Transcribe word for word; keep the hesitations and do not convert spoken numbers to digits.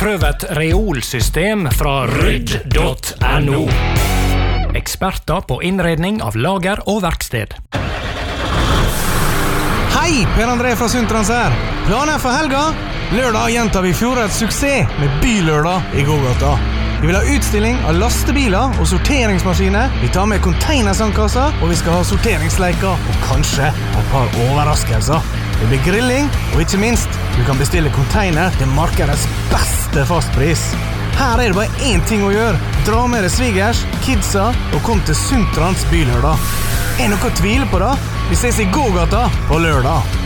Prøv et reolsystem fra rydd punktum no. Eksperter på innredning av lager og verksted. Hei, Per André fra Suntrans her. Planer for helga? Lørdag gjentar vi fjorårets suksess med Bylørdag i Gågata. Vi vil ha utstilling av lastebiler og sorteringsmaskiner. Vi tar med containersandkasser, og vi skal ha sorteringsleiker og kanskje et par overraskelser. Det blir grilling, og ikke minst, du kan bestille container til markedets beste fastpris. Her er det bare én ting å gjøre. Dra med deg svigers, kidsa og kom til Suntrans Bylørdag. Er noe å tvile på da? Vi ses i Gågata på lørdag.